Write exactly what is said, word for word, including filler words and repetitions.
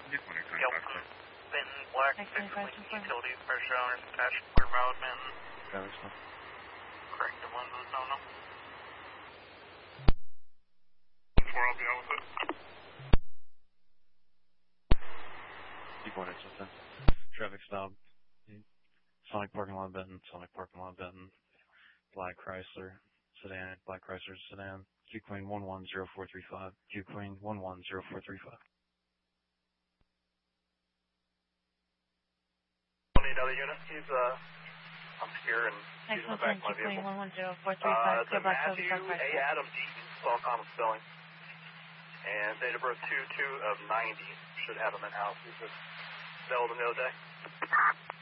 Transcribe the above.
Yelton, Benton, Black, twenty-five, utilities, pressure owners, attached, clear valid, Benton. Traffic stop. Correct, the ones with no, no. Four, I'll be out with it. Keep going, it's within. Traffic stop. Sonic parking lot Benton, Sonic parking lot Benton. Black Chrysler sedan, Black Chrysler sedan. Q Queen one one zero four three five. Q Queen one one zero four three five. Need another unit. He's uh, I'm here and he's in the back of my vehicle. one one zero four three Uh, five. it's a Matthew A. Adams Eaton, all common spelling. And date of birth two two of ninety. Should have him in house. He's just mailed him the other day.